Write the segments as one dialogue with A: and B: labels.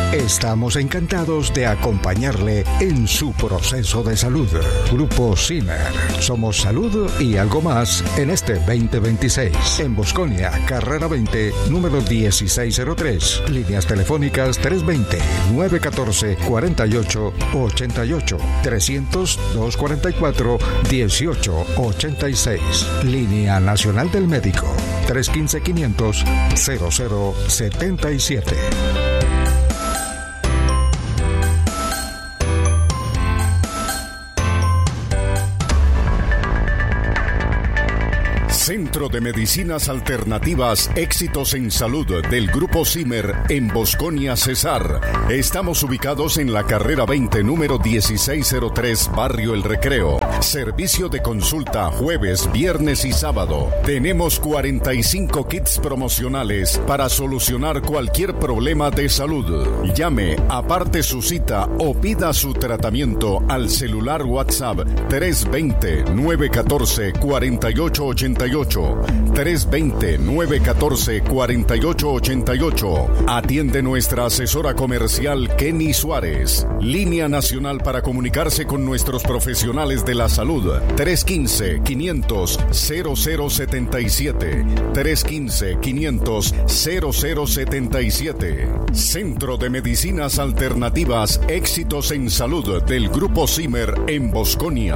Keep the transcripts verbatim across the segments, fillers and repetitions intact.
A: Estamos encantados de acompañarle en su proceso de salud. Grupo Zimmer. Somos salud y algo más en este veinte veintiséis. En Bosconia, carrera veinte, número dieciséis cero tres. Líneas telefónicas tres dos cero, nueve uno cuatro, cuatro ocho ocho ocho, trescientos, doscientos cuarenta y cuatro, dieciocho ochenta y seis. Línea Nacional del Médico, tres uno cinco, quinientos, cero cero setenta y siete.
B: Centro de Medicinas Alternativas Éxitos en Salud del Grupo Zimmer en Bosconia, Cesar. Estamos ubicados en la carrera veinte, número dieciséis cero tres, Barrio El Recreo. Servicio de consulta jueves, viernes y sábado. Tenemos cuarenta y cinco kits promocionales para solucionar cualquier problema de salud. Llame, aparte su cita o pida su tratamiento al celular WhatsApp tres dos cero, nueve uno cuatro, cuatro ocho ocho ocho. tres dos cero, nueve uno cuatro, cuatro ocho ocho ocho. Atiende nuestra asesora comercial Kenny Suárez. Línea nacional para comunicarse con nuestros profesionales de la salud. tres uno cinco, quinientos, cero cero setenta y siete. tres uno cinco, quinientos, cero cero setenta y siete. Centro de Medicinas Alternativas Éxitos en Salud del Grupo Zimmer en Bosconia.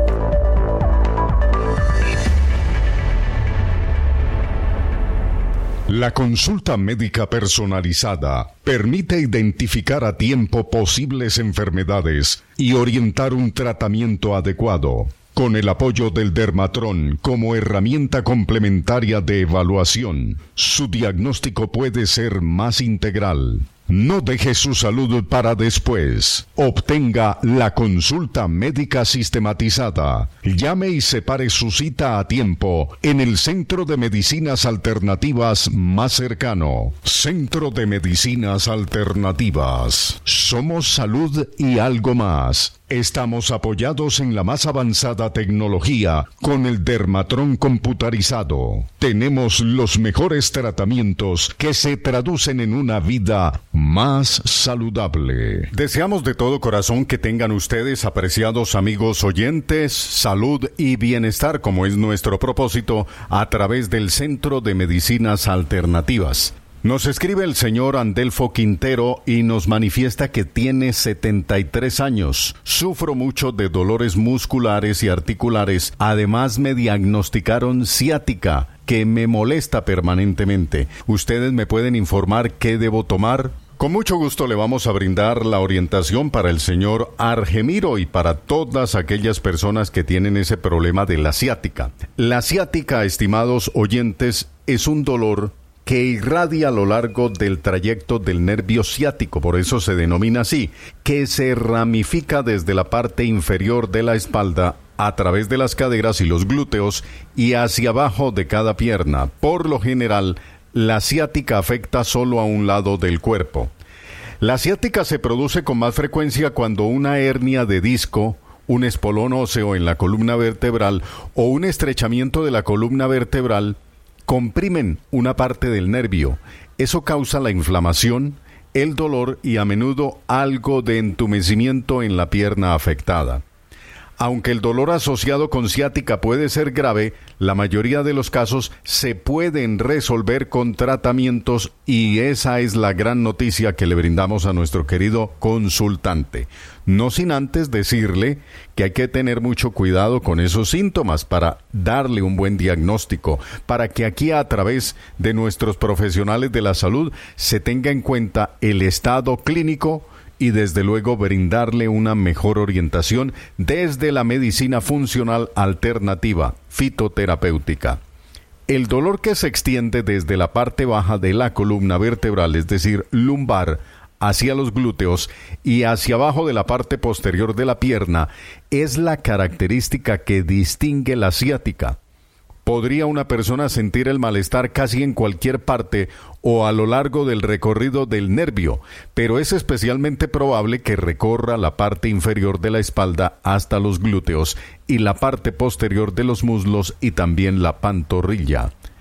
B: La consulta médica personalizada permite identificar a tiempo posibles enfermedades y orientar un tratamiento adecuado. Con el apoyo del Dermatron como herramienta complementaria de evaluación, su diagnóstico puede ser más integral. No deje su salud para después. Obtenga la consulta médica sistematizada. Llame y separe su cita a tiempo en el Centro de Medicinas Alternativas más cercano. Centro de Medicinas Alternativas. Somos salud y algo más. Estamos apoyados en la más avanzada tecnología con el Dermatron computarizado. Tenemos los mejores tratamientos que se traducen en una vida más saludable. Deseamos de todo corazón que tengan ustedes, apreciados amigos oyentes, salud y bienestar, como es nuestro propósito, a través del Centro de Medicinas Alternativas. Nos escribe el señor Andelfo Quintero y nos manifiesta que tiene setenta y tres años. Sufro mucho de dolores musculares y articulares. Además me diagnosticaron ciática, que me molesta permanentemente. ¿Ustedes me pueden informar qué debo tomar? Con mucho gusto le vamos a brindar la orientación para el señor Argemiro y para todas aquellas personas que tienen ese problema de la ciática. La ciática, estimados oyentes, es un dolor que irradia a lo largo del trayecto del nervio ciático, por eso se denomina así, que se ramifica desde la parte inferior de la espalda a través de las caderas y los glúteos y hacia abajo de cada pierna. Por lo general, la ciática afecta solo a un lado del cuerpo. La ciática se produce con más frecuencia cuando una hernia de disco, un espolón óseo en la columna vertebral o un estrechamiento de la columna vertebral comprimen una parte del nervio. Eso causa la inflamación, el dolor y a menudo algo de entumecimiento en la pierna afectada. Aunque el dolor asociado con ciática puede ser grave, la mayoría de los casos se pueden resolver con tratamientos y esa es la gran noticia que le brindamos a nuestro querido consultante. No sin antes decirle que hay que tener mucho cuidado con esos síntomas para darle un buen diagnóstico, para que aquí a través de nuestros profesionales de la salud se tenga en cuenta el estado clínico y desde luego brindarle una mejor orientación desde la medicina funcional alternativa, fitoterapéutica. El dolor que se extiende desde la parte baja de la columna vertebral, es decir, lumbar, hacia los glúteos y hacia abajo de la parte posterior de la pierna, es la característica que distingue la ciática. Podría una persona sentir el malestar casi en cualquier parte o a lo largo del recorrido del nervio, pero es especialmente probable que recorra la parte inferior de la espalda hasta los glúteos y la parte posterior de los muslos y también la pantorrilla.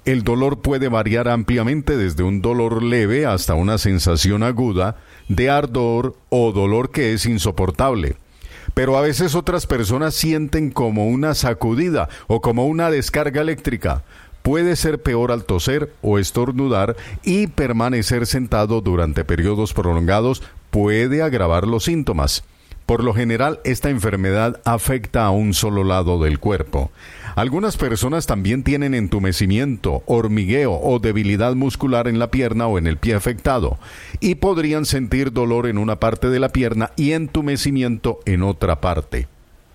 B: El dolor puede variar ampliamente desde un dolor leve hasta una sensación aguda de ardor o dolor que es insoportable. Pero a veces otras personas sienten como una sacudida o como una descarga eléctrica. Puede ser peor al toser o estornudar, y permanecer sentado durante periodos prolongados puede agravar los síntomas. Por lo general, esta enfermedad afecta a un solo lado del cuerpo. Algunas personas también tienen entumecimiento, hormigueo o debilidad muscular en la pierna o en el pie afectado, y podrían sentir dolor en una parte de la pierna y entumecimiento en otra parte.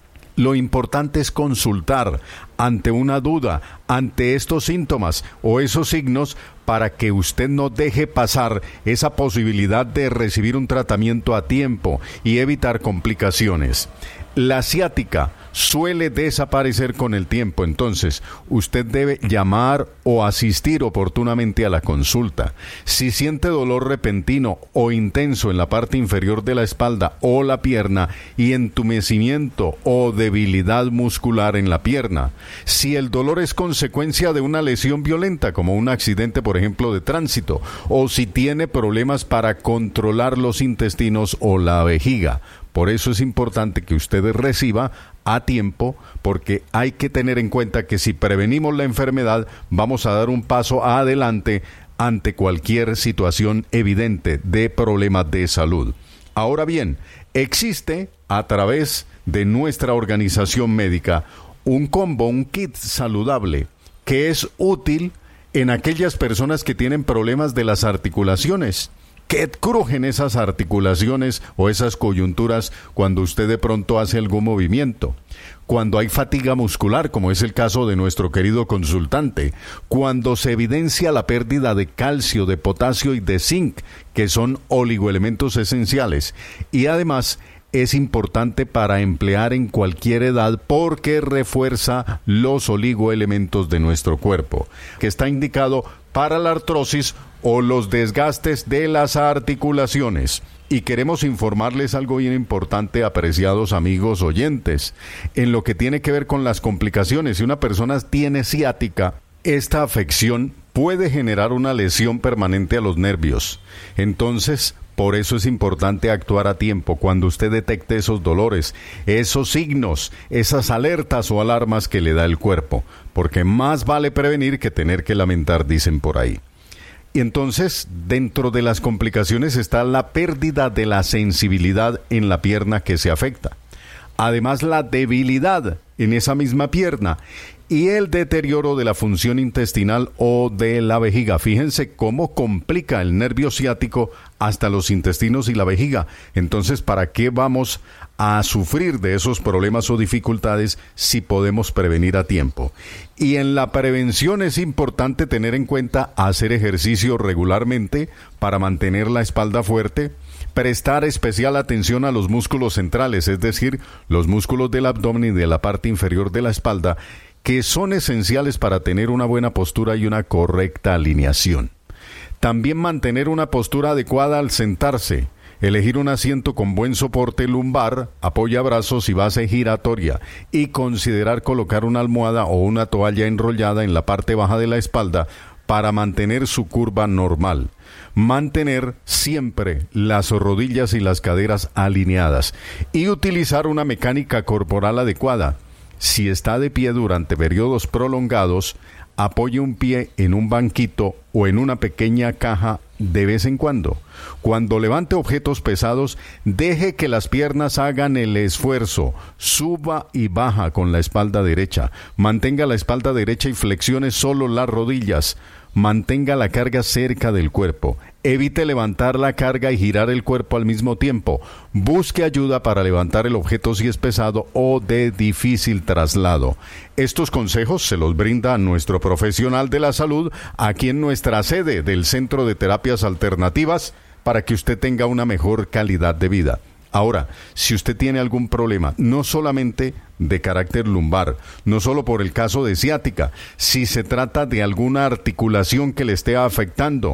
B: Lo importante es consultar ante una duda, ante estos síntomas o esos signos, para que usted no deje pasar esa posibilidad de recibir un tratamiento a tiempo y evitar complicaciones. La ciática suele desaparecer con el tiempo, entonces usted debe llamar o asistir oportunamente a la consulta. Si siente dolor repentino o intenso en la parte inferior de la espalda o la pierna y entumecimiento o debilidad muscular en la pierna, si el dolor es consecuencia de una lesión violenta como un accidente, por ejemplo, de tránsito, o si tiene problemas para controlar los intestinos o la vejiga. Por eso es importante que usted reciba a tiempo, porque hay que tener en cuenta que si prevenimos la enfermedad, vamos a dar un paso adelante ante cualquier situación evidente de problemas de salud. Ahora bien, existe a través de nuestra organización médica un combo, un kit saludable que es útil en aquellas personas que tienen problemas de las articulaciones, que crujen esas articulaciones o esas coyunturas cuando usted de pronto hace algún movimiento, cuando hay fatiga muscular, como es el caso de nuestro querido consultante, cuando se evidencia la pérdida de calcio, de potasio y de zinc, que son oligoelementos esenciales, y además es importante para emplear en cualquier edad porque refuerza los oligoelementos de nuestro cuerpo, que está indicado para la artrosis o los desgastes de las articulaciones. Y queremos informarles algo bien importante, apreciados amigos oyentes, en lo que tiene que ver con las complicaciones. Si una persona tiene ciática, esta afección puede generar una lesión permanente a los nervios. Entonces, por eso es importante actuar a tiempo cuando usted detecte esos dolores, esos signos, esas alertas o alarmas que le da el cuerpo, porque más vale prevenir que tener que lamentar, dicen por ahí. Y entonces, dentro de las complicaciones está la pérdida de la sensibilidad en la pierna que se afecta. Además, la debilidad en esa misma pierna y el deterioro de la función intestinal o de la vejiga. Fíjense cómo complica el nervio ciático hasta los intestinos y la vejiga. Entonces, ¿para qué vamos a sufrir de esos problemas o dificultades si podemos prevenir a tiempo? Y en la prevención es importante tener en cuenta hacer ejercicio regularmente para mantener la espalda fuerte, prestar especial atención a los músculos centrales, es decir, los músculos del abdomen y de la parte inferior de la espalda, que son esenciales para tener una buena postura y una correcta alineación. También mantener una postura adecuada al sentarse, elegir un asiento con buen soporte lumbar, apoyabrazos y base giratoria, y considerar colocar una almohada o una toalla enrollada en la parte baja de la espalda para mantener su curva normal. Mantener siempre las rodillas y las caderas alineadas y utilizar una mecánica corporal adecuada. Si está de pie durante periodos prolongados, apoye un pie en un banquito o en una pequeña caja de vez en cuando. Cuando levante objetos pesados, deje que las piernas hagan el esfuerzo. Suba y baja con la espalda derecha. Mantenga la espalda derecha y flexione solo las rodillas. Mantenga la carga cerca del cuerpo. Evite levantar la carga y girar el cuerpo al mismo tiempo. Busque ayuda para levantar el objeto si es pesado o de difícil traslado. Estos consejos se los brinda nuestro profesional de la salud aquí en nuestra sede del Centro de Terapias Alternativas para que usted tenga una mejor calidad de vida. Ahora, si usted tiene algún problema, no solamente de carácter lumbar, no solo por el caso de ciática, si se trata de alguna articulación que le esté afectando,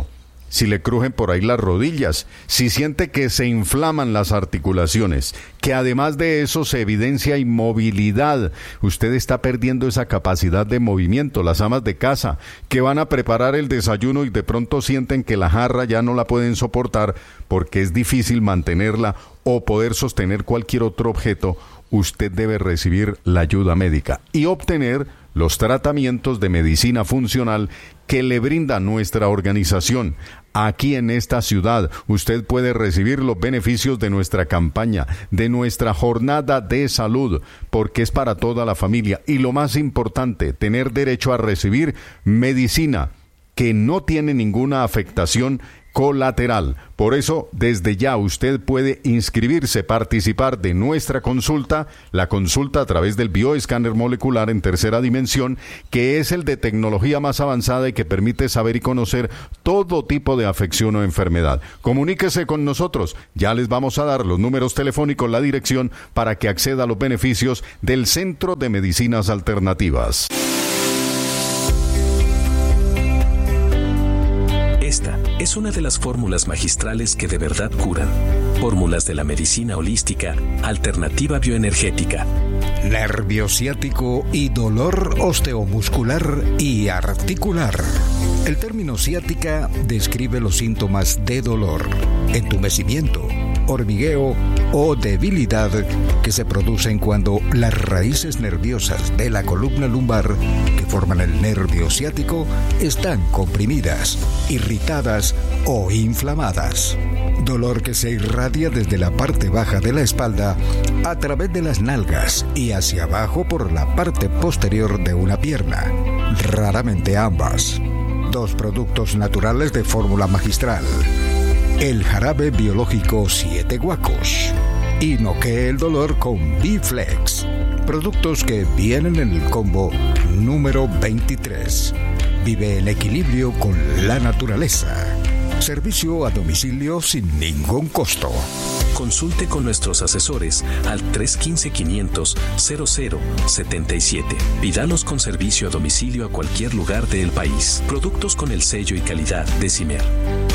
B: si le crujen por ahí las rodillas, si siente que se inflaman las articulaciones, que además de eso se evidencia inmovilidad, usted está perdiendo esa capacidad de movimiento. Las amas de casa que van a preparar el desayuno y de pronto sienten que la jarra ya no la pueden soportar porque es difícil mantenerla o poder sostener cualquier otro objeto, usted debe recibir la ayuda médica y obtener los tratamientos de medicina funcional que le brinda nuestra organización. Aquí en esta ciudad usted puede recibir los beneficios de nuestra campaña, de nuestra jornada de salud, porque es para toda la familia. Y lo más importante, tener derecho a recibir medicina que no tiene ninguna afectación colateral. Por eso, desde ya usted puede inscribirse, participar de nuestra consulta, la consulta a través del bioescáner molecular en tercera dimensión, que es el de tecnología más avanzada y que permite saber y conocer todo tipo de afección o enfermedad. Comuníquese con nosotros, ya les vamos a dar los números telefónicos, la dirección para que acceda a los beneficios del Centro de Medicinas Alternativas.
C: Esta es una de las fórmulas magistrales que de verdad curan. Fórmulas de la medicina holística, alternativa bioenergética.
A: Nervio ciático y dolor osteomuscular y articular. El término ciática describe los síntomas de dolor, entumecimiento, hormigueo o debilidad que se producen cuando las raíces nerviosas de la columna lumbar, que forman el nervio ciático, están comprimidas, irritadas o inflamadas. Dolor que se irradia desde la parte baja de la espalda a través de las nalgas y hacia abajo por la parte posterior de una pierna, raramente ambas. Dos productos naturales de fórmula magistral. El jarabe biológico Siete Guacos y noquee el dolor con B-Flex. Productos que vienen en el combo número veintitrés. Vive en equilibrio con la naturaleza. Servicio a domicilio sin ningún costo.
C: Consulte con nuestros asesores al tres uno cinco, quinientos, cero cero siete siete. Pídalos con servicio a domicilio a cualquier lugar del país. Productos con el sello y calidad de CIMER.